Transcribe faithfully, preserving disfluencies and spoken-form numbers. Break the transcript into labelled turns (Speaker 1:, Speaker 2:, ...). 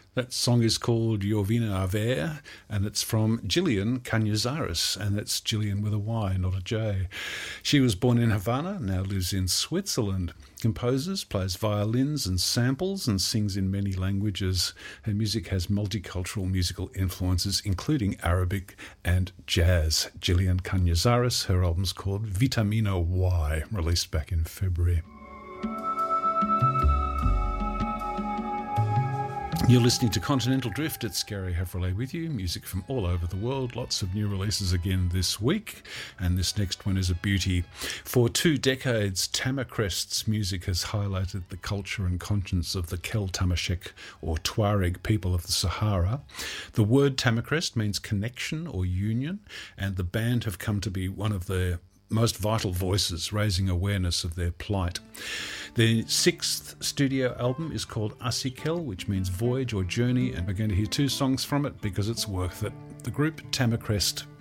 Speaker 1: That song is called Jovina Aver, and it's from Gillian Canizares, and that's Gillian with a Y, not a J. She was born in Havana, now lives in Switzerland. Composes, plays violins and samples, and sings in many languages. Her music has multicultural musical influences, including Arabic and jazz. Gillian Canizares, her album's called Vitamina Y, released back in February. You're listening to Continental Drift. It's Gary Havrilay with you. Music from all over the world. Lots of new releases again this week. And this next one is a beauty. For two decades, Tamarcrest's music has highlighted the culture and conscience of the Kel Tamasheq or Tuareg people of the Sahara. The word Tamarcrest means connection or union, and the band have come to be one of the most vital voices, raising awareness of their plight. Their sixth studio album is called Asikel, which means voyage or journey, and we're going to hear two songs from it because it's worth it. The group Tamarcrest